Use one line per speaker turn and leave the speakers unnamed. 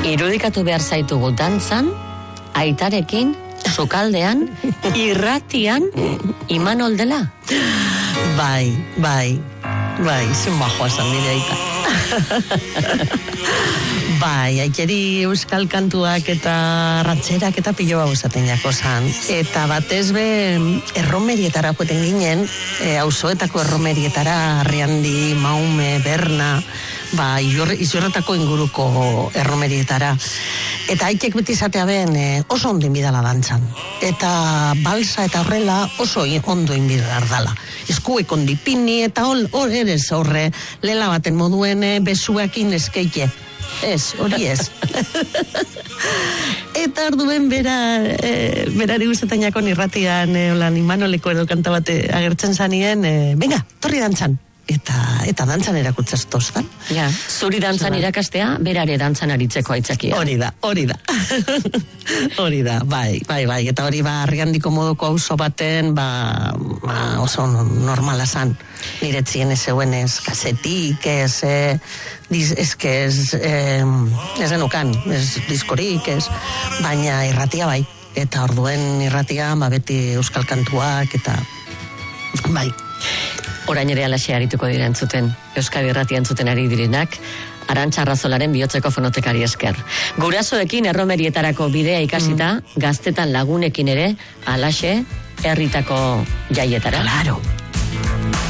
Irudikatu behar zaitugu dantzan, aitarekin, sukaldean, irratian, Imanol dela.
Bai, zen bajoa zan nire aita. Bai, aikeri euskal kantuak eta ratxerak eta pilo hau esaten jako zan. Eta batez be, erromerietara joeten ginen, auzoetako erromerietara, Arriandi, Maume, Berna, izorretako inguruko erromerietara. Eta aitek beti izatea ben oso ondo inbidala dantzan. Eta balsa eta horrela oso ondo inbidala dala. Eskuek ondipini eta hor eres horre lela baten moduen besuekin eskeike. Ez, hori ez. Eta orduen berari gustatzen jakon irratian holan Imanoleko edo kanta bate agertzen zanien, venga, torri dantzan. Eta dantzan erakutzaztoztan.
Ja, zuri dantzan irakastea, berare dantzan aritzeko aitzakia.
Hori da. Hori da, bai. Eta hori Arriandiko moduko auzo baten, oso normala zan. Niretzien ez zeuenez kasetik, ez denukan, ez diskorik, ez, baina irratia bai. Eta orduen irratia, beti euskal kantuak, eta bai.
Orain ere alaxe arituko dira entzuten, Euskadi Irratia entzuten ari direnak, Arantxa Arrazolaren bihotzeko fonotekari esker. Gurasoekin erromerietarako bidea ikasita, gaztetan lagunekin ere, alaxe, herritako jaietara.
Claro.